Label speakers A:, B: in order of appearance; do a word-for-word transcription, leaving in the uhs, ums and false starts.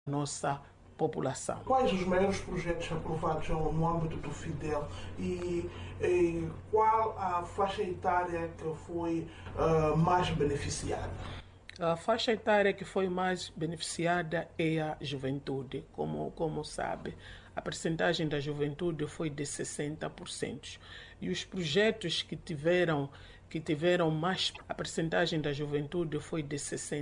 A: nossa população.
B: Quais os maiores projetos aprovados no âmbito do Fidel e, e qual a faixa etária que foi uh, mais beneficiada?
A: A faixa etária que foi mais beneficiada é a juventude. Como, como sabe, a percentagem da juventude foi de sessenta por cento. E os projetos que tiveram, que tiveram mais, a percentagem da juventude foi de sessenta por cento.